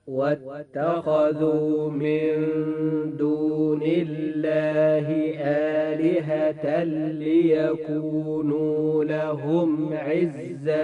واتخذوا من دون الله آلهة ليكونوا لهم عزا